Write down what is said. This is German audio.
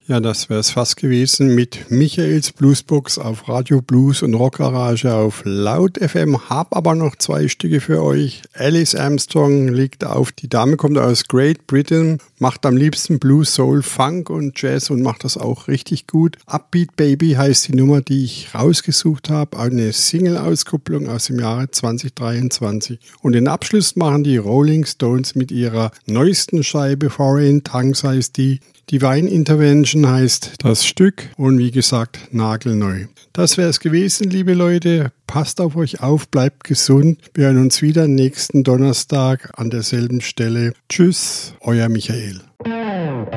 Ja, das wäre es fast gewesen mit Michaels Bluesbox auf Radio Blues und Rockgarage auf Laut FM. Hab aber noch 2 Stücke für euch. Alice Armstrong legt auf. Die Dame kommt aus Great Britain, macht am liebsten Blues, Soul, Funk und Jazz und macht das auch richtig gut. Upbeat Baby heißt die Nummer, die ich rausgesucht habe. Eine Single-Auskopplung aus dem Jahre 2023. Und den Abschluss machen die Rolling Stones mit ihrer neuesten Scheibe, Foreign Tongues heißt die. Divine Intervention heißt das Stück und wie gesagt nagelneu. Das wäre es gewesen, liebe Leute. Passt auf euch auf, bleibt gesund. Wir hören uns wieder nächsten Donnerstag an derselben Stelle. Tschüss, euer Michael.